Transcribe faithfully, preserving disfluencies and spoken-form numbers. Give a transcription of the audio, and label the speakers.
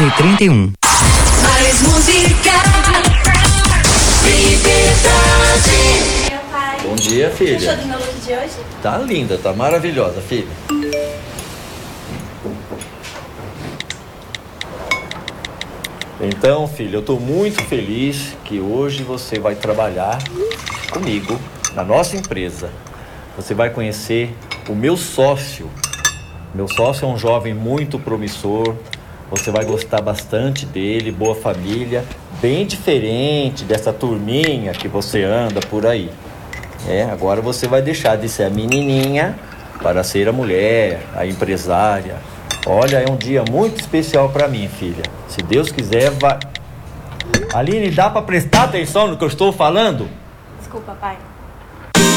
Speaker 1: e trinta e um.
Speaker 2: Mais música. Liberdade.
Speaker 3: Meu pai.
Speaker 4: Bom dia, filha.
Speaker 3: Gostou do meu look de hoje?
Speaker 4: Tá linda, tá maravilhosa, filha. Então, filha, eu tô muito feliz que hoje você vai trabalhar comigo na nossa empresa. Você vai conhecer o meu sócio. Meu sócio é um jovem muito promissor. Você vai gostar bastante dele, boa família, bem diferente dessa turminha que você anda por aí. É, agora você vai deixar de ser a menininha para ser a mulher, a empresária. Olha, é um dia muito especial para mim, filha. Se Deus quiser, vai... Aline, dá para prestar atenção no que eu estou falando?
Speaker 3: Desculpa, pai.